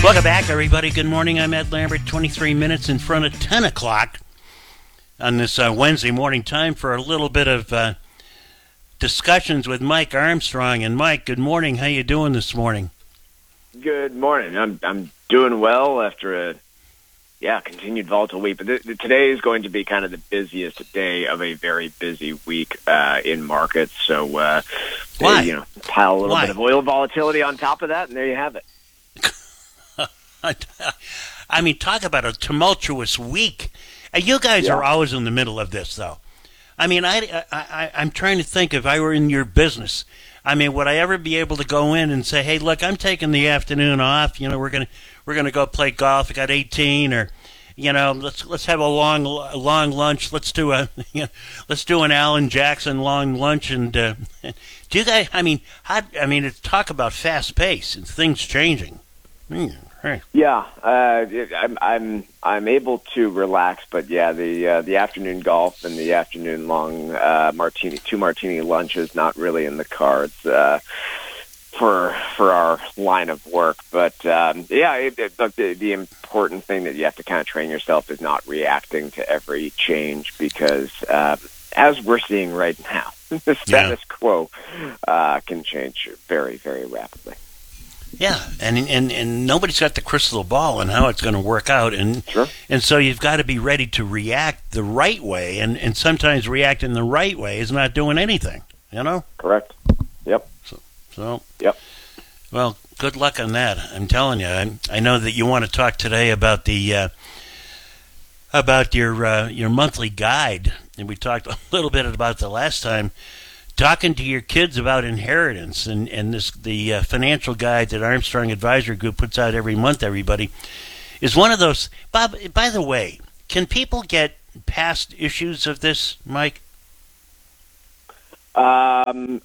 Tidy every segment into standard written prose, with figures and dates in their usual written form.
Welcome back, everybody. Good morning. I'm Ed Lambert, 23 minutes in front of 10 o'clock on this Wednesday morning. Time for a little bit of discussions with Mike Armstrong. And Mike, good morning. How you doing this morning? Good morning. I'm doing well after a continued volatile week. But today is going to be kind of the busiest day of a very busy week in markets. So Why? Pile a little bit of oil volatility on top of that, and there you have it. I mean, talk about a tumultuous week. You guys are always in the middle of this, though. I mean, I'm trying to think if I were in your business. I mean, would I ever be able to go in and say, "Hey, look, I'm taking the afternoon off. We're gonna go play golf. I got 18, or let's have a long lunch. Let's do an Alan Jackson long lunch." And do you guys? I mean, talk about fast pace and things changing. Right. Yeah, I'm able to relax, but the afternoon golf and the afternoon long two martini lunch is not really in the cards for our line of work. But the important thing that you have to kind of train yourself is not reacting to every change, because as we're seeing right now, the status quo can change very, very rapidly. Yeah, and nobody's got the crystal ball on how it's going to work out, and Sure. And so you've got to be ready to react the right way, and sometimes reacting the right way is not doing anything, Correct. Yep. So Yep. Well, good luck on that. I'm telling you, I know that you want to talk today about the about your monthly guide, and we talked a little bit about the last time. Talking to your kids about inheritance and the financial guide that Armstrong Advisory Group puts out every month, everybody, is one of those. Bob, by the way, can people get past issues of this, Mike? I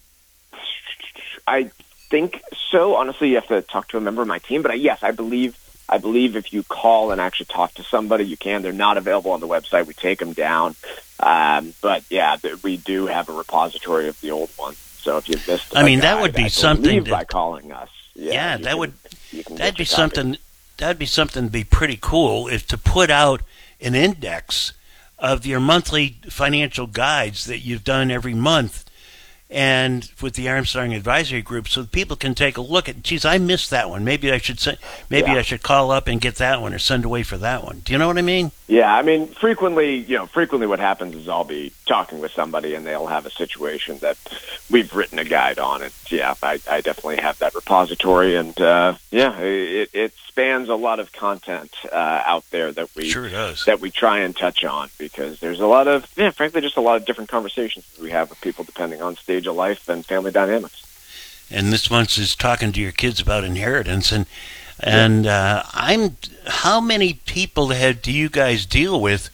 think so. Honestly, you have to talk to a member of my team. But yes, I believe if you call and actually talk to somebody, you can. They're not available on the website. We take them down. But we do have a repository of the old one. So if you missed, that would be something by calling us. That'd be something to be pretty cool, is to put out an index of your monthly financial guides that you've done every month, and with the Armstrong Advisory Group, so people can take a look at. Geez, I missed that one. Maybe I should I should call up and get that one, or send away for that one. Do you know what I mean? Yeah, I mean, frequently what happens is I'll be talking with somebody and they'll have a situation that we've written a guide on, and I definitely have that repository, and it spans a lot of content out there that we sure does. That we try and touch on, because there's a lot of frankly just a lot of different conversations that we have with people depending on stage of life and family dynamics. And this month is talking to your kids about inheritance, and how many people do you guys deal with,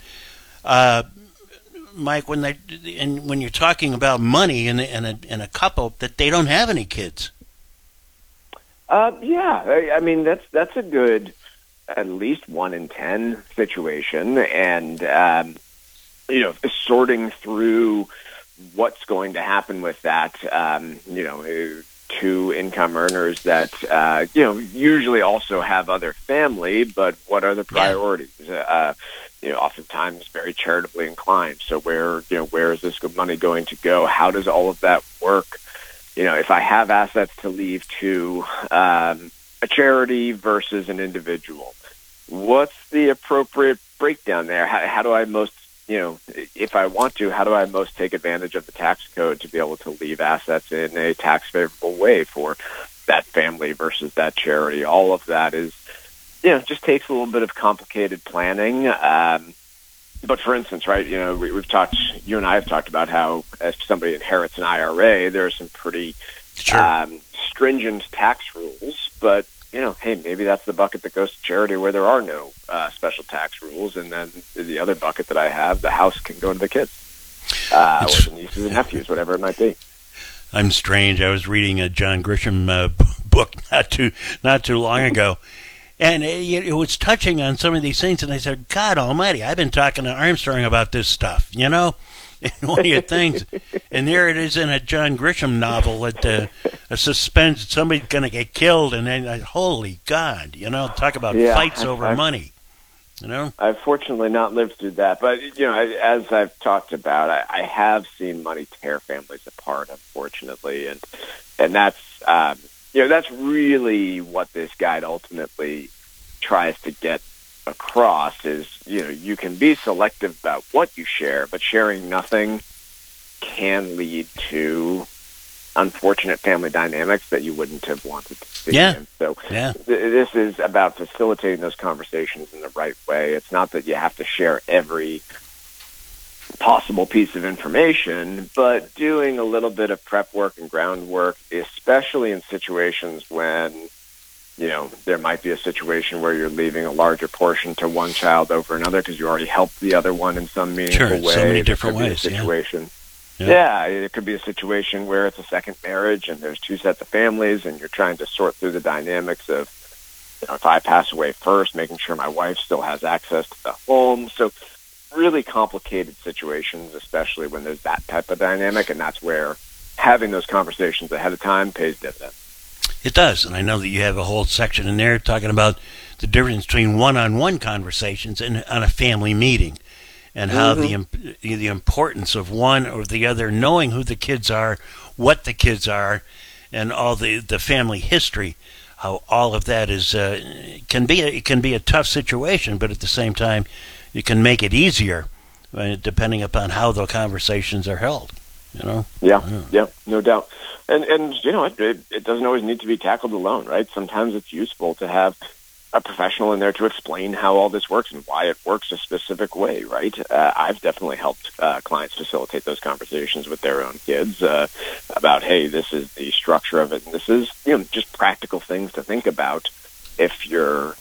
Mike, when you're talking about money in a couple that they don't have any kids? I mean that's a good at least 1 in 10 situation, and sorting through what's going to happen with that. Two income earners that usually also have other family, but what are the priorities? Oftentimes very charitably inclined. So where is this money going to go? How does all of that work? If I have assets to leave to a charity versus an individual, what's the appropriate breakdown there? How do I most, if I want to, how do I most take advantage of the tax code to be able to leave assets in a tax favorable way for that family versus that charity? All of that is, just takes a little bit of complicated planning. But for instance, right, you and I have talked about how if somebody inherits an IRA, there are some pretty stringent tax rules, but hey, maybe that's the bucket that goes to charity where there are no special tax rules, and then the other bucket that I have, the house, can go to the kids, or the nieces and nephews, whatever it might be. I'm strange. I was reading a John Grisham book not too long ago, and it was touching on some of these things, and I said, God Almighty, I've been talking to Armstrong about this stuff, in one of your things, and there it is in a John Grisham novel that a suspense, somebody's going to get killed, and then, holy God, talk about fights over money. I've fortunately not lived through that, but as I've talked about, I have seen money tear families apart, unfortunately, and that's that's really what this guide ultimately tries to get across. Is you can be selective about what you share, but sharing nothing can lead to unfortunate family dynamics that you wouldn't have wanted to see. Yeah. And so this is about facilitating those conversations in the right way. It's not that you have to share every possible piece of information, but doing a little bit of prep work and groundwork, especially in situations when there might be a situation where you're leaving a larger portion to one child over another because you already helped the other one in some meaningful way. So many different ways. Situation. Yeah, it could be a situation where it's a second marriage and there's two sets of families and you're trying to sort through the dynamics of, if I pass away first, making sure my wife still has access to the home. So really complicated situations, especially when there's that type of dynamic, and that's where having those conversations ahead of time pays dividends. It does, and I know that you have a whole section in there talking about the difference between one-on-one conversations and on a family meeting, and how the importance of one or the other knowing who the kids are, what the kids are, and all the family history. How all of that is can be a tough situation, but at the same time, you can make it easier depending upon how the conversations are held. Yeah, no doubt. And it doesn't always need to be tackled alone, right? Sometimes it's useful to have a professional in there to explain how all this works and why it works a specific way, right? I've definitely helped clients facilitate those conversations with their own kids about, hey, this is the structure of it, and this is just practical things to think about if you're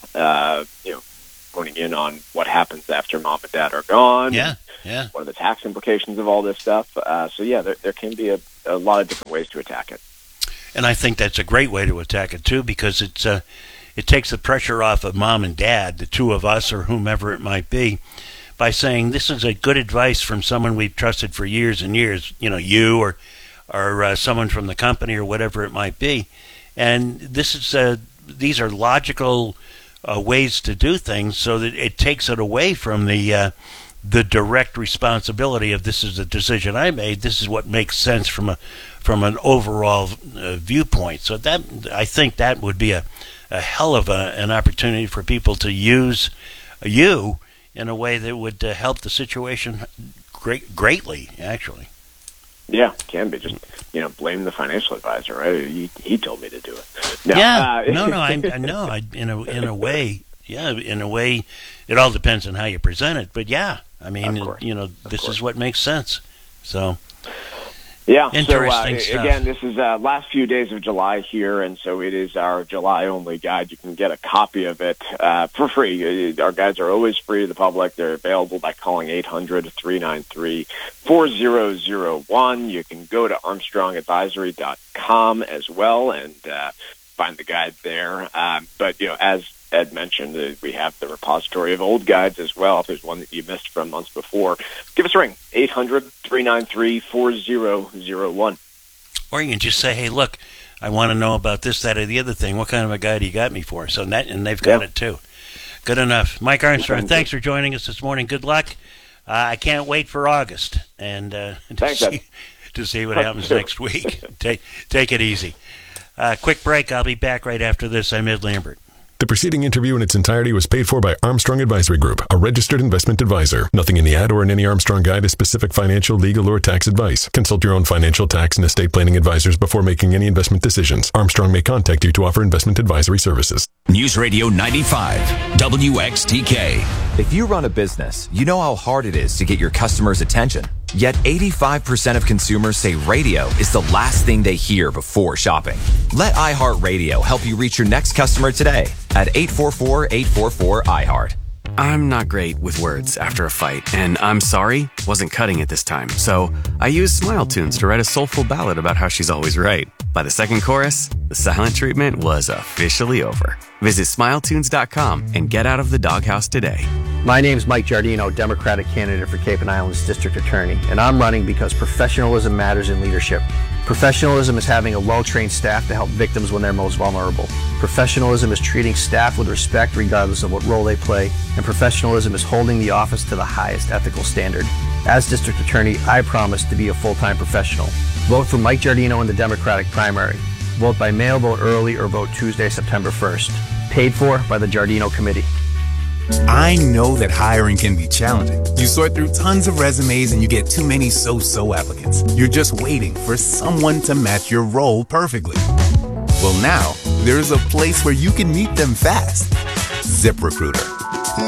honing in on what happens after mom and dad are gone. Yeah. What are the tax implications of all this stuff? There can be a lot of different ways to attack it. And I think that's a great way to attack it too, because it takes the pressure off of mom and dad, the two of us or whomever it might be, by saying this is a good advice from someone we've trusted for years and years, you or someone from the company or whatever it might be. And these are logical ways to do things, so that it takes it away from the direct responsibility of this is a decision I made. This is what makes sense from an overall viewpoint. So that I think that would be a hell of an opportunity for people to use you in a way that would help the situation greatly, actually. Yeah, it can be. Just, blame the financial advisor, right? He told me to do it. In a way, it all depends on how you present it. But yeah, I mean, this is what makes sense. So. Yeah, interesting stuff. Again, this is last few days of July here, and so it is our July-only guide. You can get a copy of it for free. Our guides are always free to the public. They're available by calling 800-393-4001. You can go to ArmstrongAdvisory.com as well and find the guide there. But, as Ed mentioned, we have the repository of old guides as well. If there's one that you missed from months before, give us a ring, 800-393-4001. Or you can just say, hey, look, I want to know about this, that, or the other thing. What kind of a guide you got me for? So and they've got it too. Good enough. Mike Armstrong, thanks for joining us this morning. Good luck. I can't wait for August and to see what happens next week. Take it easy. Quick break. I'll be back right after this. I'm Ed Lambert. The preceding interview in its entirety was paid for by Armstrong Advisory Group, a registered investment advisor. Nothing in the ad or in any Armstrong guide is specific financial, legal, or tax advice. Consult your own financial, tax, and estate planning advisors before making any investment decisions. Armstrong may contact you to offer investment advisory services. News Radio 95, WXTK. If you run a business, you know how hard it is to get your customers' attention. Yet 85% of consumers say radio is the last thing they hear before shopping. Let iHeartRadio help you reach your next customer today at 844-844-iHeart. I'm not great with words after a fight, and I'm sorry wasn't cutting it this time. So I used Smile Tunes to write a soulful ballad about how she's always right. By the second chorus, the silent treatment was officially over. Visit SmileTunes.com and get out of the doghouse today. My name's Mike Giardino, Democratic candidate for Cape and Islands District Attorney, and I'm running because professionalism matters in leadership. Professionalism is having a well-trained staff to help victims when they're most vulnerable. Professionalism is treating staff with respect regardless of what role they play, and professionalism is holding the office to the highest ethical standard. As District Attorney, I promise to be a full-time professional. Vote for Mike Giardino in the Democratic primary. Vote by mail, vote early, or vote Tuesday, September 1st. Paid for by the Giardino Committee. I know that hiring can be challenging. You sort through tons of resumes and you get too many so-so applicants. You're just waiting for someone to match your role perfectly. Well, now, there's a place where you can meet them fast. ZipRecruiter.